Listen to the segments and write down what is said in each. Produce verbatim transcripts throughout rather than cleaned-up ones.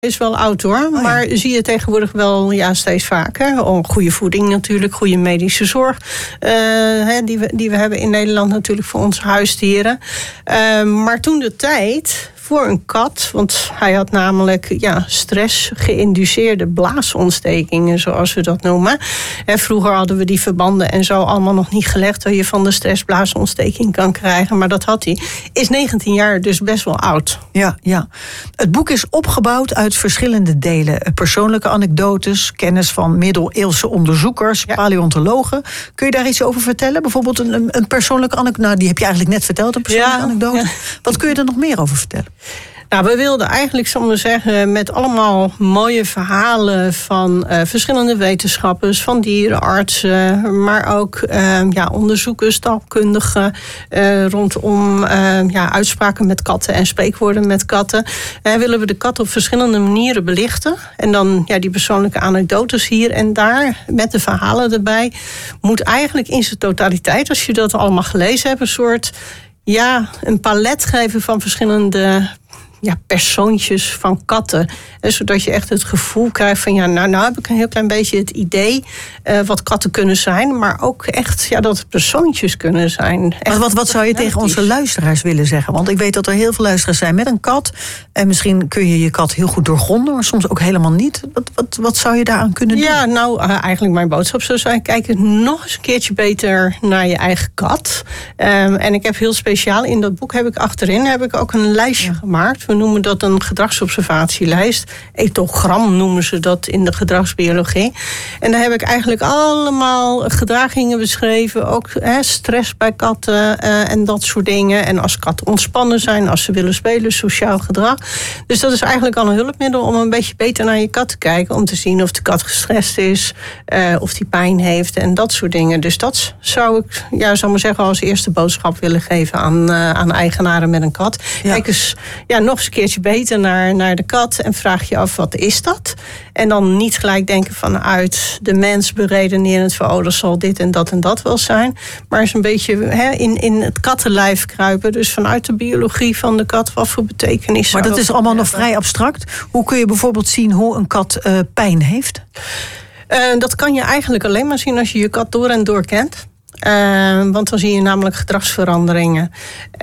Is wel oud hoor, oh, ja. maar zie je tegenwoordig wel ja, steeds vaker. Oh, goede voeding natuurlijk, goede medische zorg. Uh, hè, die, we, die we hebben in Nederland natuurlijk voor onze huisdieren. Uh, maar toen de tijd voor een kat, want hij had namelijk ja, stress geïnduceerde blaasontstekingen, zoals we dat noemen. Hè, vroeger hadden we die verbanden en zo allemaal nog niet gelegd dat je van de stress blaasontsteking kan krijgen, maar dat had hij. Is negentien jaar dus best wel oud. Ja, ja. Het boek is opgebouwd uit verschillende delen. Persoonlijke anekdotes, kennis van middeleeuwse onderzoekers, ja. paleontologen. Kun je daar iets over vertellen? Bijvoorbeeld een, een persoonlijke anekdote. Nou, die heb je eigenlijk net verteld, een persoonlijke ja, anekdote. Ja. Wat kun je er nog meer over vertellen? Nou, we wilden eigenlijk, zal ik maar zeggen, met allemaal mooie verhalen van uh, verschillende wetenschappers, van dierenartsen, maar ook uh, ja, onderzoekers, taalkundigen uh, rondom uh, ja, uitspraken met katten en spreekwoorden met katten. Uh, willen we de kat op verschillende manieren belichten. En dan ja, die persoonlijke anekdotes hier en daar met de verhalen erbij moet eigenlijk in zijn totaliteit, als je dat allemaal gelezen hebt, een soort ja, een palet geven van verschillende ja, persoontjes van katten. En zodat je echt het gevoel krijgt van ja, nou, nou heb ik een heel klein beetje het idee uh, wat katten kunnen zijn, maar ook echt ja, dat het persoontjes kunnen zijn. Maar wat, wat zou je tegen onze luisteraars willen zeggen? Want ik weet dat er heel veel luisteraars zijn met een kat. En misschien kun je je kat heel goed doorgronden, maar soms ook helemaal niet. Wat, wat, wat zou je daaraan kunnen doen? Ja, nou, uh, eigenlijk mijn boodschap zou zijn, kijk nog eens een keertje beter naar je eigen kat. Um, en ik heb heel speciaal in dat boek, heb ik achterin, heb ik ook een lijstje ja. gemaakt. We noemen dat een gedragsobservatielijst. Etogram noemen ze dat in de gedragsbiologie. En daar heb ik eigenlijk allemaal gedragingen beschreven. Ook hè, stress bij katten uh, en dat soort dingen. En als katten ontspannen zijn, als ze willen spelen, sociaal gedrag. Dus dat is eigenlijk al een hulpmiddel om een beetje beter naar je kat te kijken. Om te zien of de kat gestrest is, uh, of die pijn heeft en dat soort dingen. Dus dat zou ik, ja, zou maar zeggen, als eerste boodschap willen geven aan, uh, aan eigenaren met een kat. Ja. Kijk eens, ja, nog eens een keertje beter naar, naar de kat en vraag je af, wat is dat? En dan niet gelijk denken vanuit de mens beredenerend van, oh, dat zal dit en dat en dat wel zijn. Maar eens een beetje hè, in, in het kattenlijf kruipen. Dus vanuit de biologie van de kat, wat voor betekenis. Maar dat is allemaal nog vrij abstract. Hoe kun je bijvoorbeeld zien hoe een kat uh, pijn heeft? Uh, dat kan je eigenlijk alleen maar zien als je je kat door en door kent. Uh, want dan zie je namelijk gedragsveranderingen.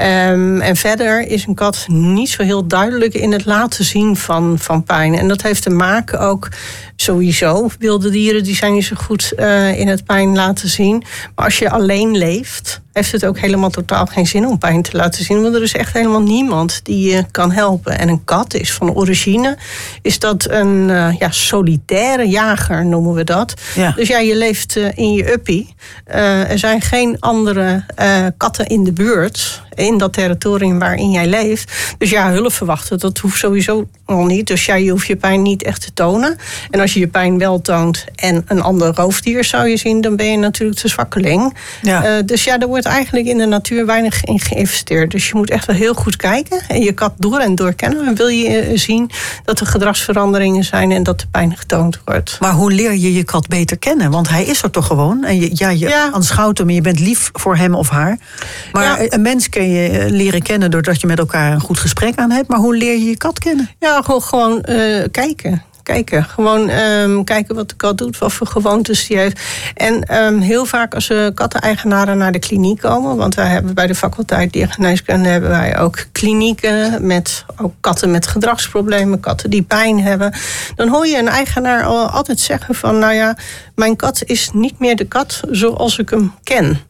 Um, en verder is een kat niet zo heel duidelijk in het laten zien van, van pijn. En dat heeft te maken ook sowieso. Wilde dieren die zijn niet zo goed uh, in het pijn laten zien. Maar als je alleen leeft, heeft het ook helemaal totaal geen zin om pijn te laten zien. Want er is echt helemaal niemand die je kan helpen. En een kat is van origine, is dat een uh, ja, solitaire jager, noemen we dat. Ja. Dus ja, je leeft uh, in je uppie. Uh, er zijn geen andere uh, katten in de buurt, in dat territorium waarin jij leeft. Dus ja, hulp verwachten, dat hoeft sowieso al niet. Dus ja, je hoeft je pijn niet echt te tonen. En als je je pijn wel toont en een ander roofdier zou je zien, dan ben je natuurlijk de zwakkeling. Ja. Uh, dus ja, er wordt eigenlijk in de natuur weinig in geïnvesteerd. Dus je moet echt wel heel goed kijken en je kat door en door kennen. En wil je zien dat er gedragsveranderingen zijn en dat de pijn getoond wordt. Maar hoe leer je je kat beter kennen? Want hij is er toch gewoon. En je, ja, je ja. aanschouwt hem en je bent lief voor hem of haar. Maar ja. een mens kun je leren kennen doordat je met elkaar een goed gesprek aan hebt. Maar hoe leer je je kat kennen? Ja, gewoon, gewoon uh, kijken. Kijken. Gewoon um, kijken wat de kat doet, wat voor gewoontes die heeft. En um, heel vaak als uh, katteneigenaren naar de kliniek komen, want wij hebben bij de faculteit diergeneeskunde hebben wij ook klinieken met ook katten met gedragsproblemen, katten die pijn hebben. Dan hoor je een eigenaar al altijd zeggen van, nou ja, mijn kat is niet meer de kat zoals ik hem ken.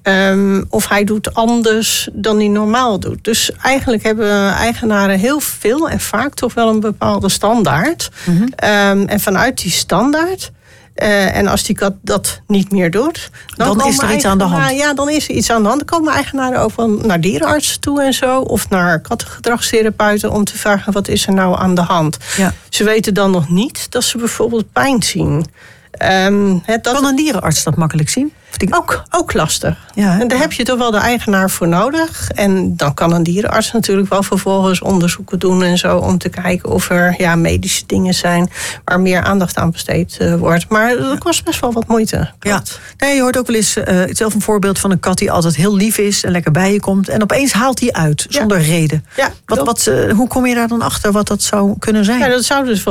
Um, of hij doet anders dan hij normaal doet. Dus eigenlijk hebben eigenaren heel veel en vaak toch wel een bepaalde standaard. Mm-hmm. Um, en vanuit die standaard, uh, en als die kat dat niet meer doet, dan, dan is er iets aan de hand. Ja, dan is er iets aan de hand. Dan komen eigenaren ook wel naar dierenartsen toe en zo, of naar kattengedragstherapeuten om te vragen, wat is er nou aan de hand? Ja. Ze weten dan nog niet dat ze bijvoorbeeld pijn zien. Um, het, dat... Kan een dierenarts dat makkelijk zien? Die... Ook, ook lastig. Ja, en daar heb je toch wel de eigenaar voor nodig. En dan kan een dierenarts natuurlijk wel vervolgens onderzoeken doen en zo, om te kijken of er ja, medische dingen zijn waar meer aandacht aan besteed uh, wordt. Maar dat kost best wel wat moeite. Ja. Nee, je hoort ook wel eens uh, zelf een voorbeeld van een kat die altijd heel lief is en lekker bij je komt. En opeens haalt hij uit, zonder ja. reden. Ja, wat, wat, uh, hoe kom je daar dan achter wat dat zou kunnen zijn? Ja, dat zou dus